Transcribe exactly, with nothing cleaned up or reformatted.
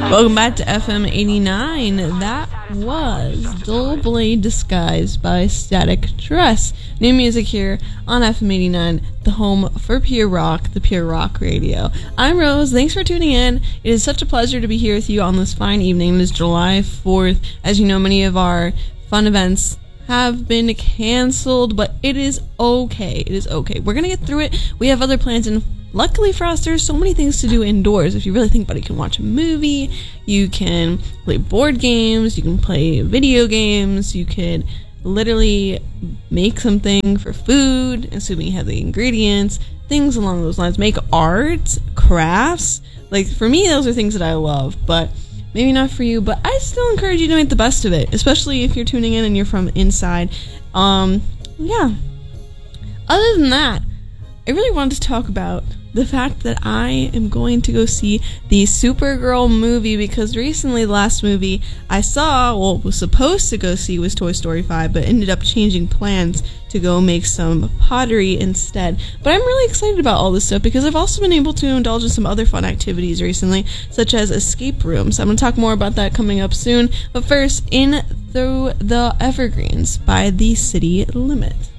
Welcome back to F M eighty-nine. That was Dull Blade Disguise by Static Dress. New music here on F M eighty-nine, the home for Pure Rock, the Pure Rock Radio. I'm Rose. Thanks for tuning in. It is such a pleasure to be here with you on this fine evening. It is July fourth. As you know, many of our fun events have been canceled, but it is okay. It is okay. We're going to get through it. We have other plans, and luckily for us, there's so many things to do indoors. If you really think about it, you can watch a movie, you can play board games, you can play video games, you could literally make something for food, assuming you have the ingredients, things along those lines. Make art, crafts. Like, for me, those are things that I love, but maybe not for you, but I still encourage you to make the best of it, especially if you're tuning in and you're from inside. Um, yeah. Other than that, I really wanted to talk about the fact that I am going to go see the Supergirl movie, because recently the last movie I saw, well, was supposed to go see was Toy Story five, but ended up changing plans to go make some pottery instead. But I'm really excited about all this stuff because I've also been able to indulge in some other fun activities recently, such as escape rooms. I'm going to talk more about that coming up soon. But first, In Through the Evergreens by The City Limit.